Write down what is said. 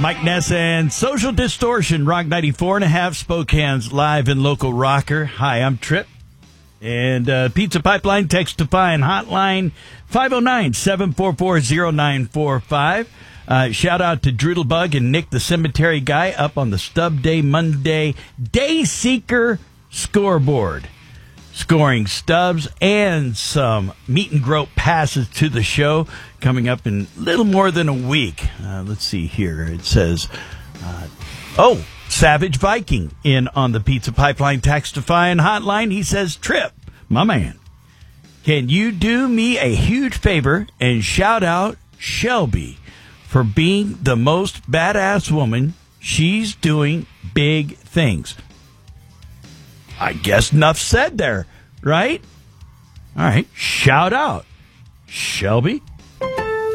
Mike Ness and Social Distortion, Rock 94.5, Spokane's live and local rocker. Hi, I'm Trip. And Pizza Pipeline, text to Fine Hotline, 509-744-0945. Shout out to Droodlebug and Nick the Cemetery Guy up on the Stub Day Monday Day Seeker scoreboard. Scoring stubs and some meet and grope passes to the show coming up in little more than a week. Let's see here. It says, Savage Viking in on the Pizza Pipeline Tax-Defying Hotline. He says, Trip, my man, can you do me a huge favor and shout out Shelby for being the most badass woman? She's doing big things. I guess enough said there, right? All right, shout out Shelby.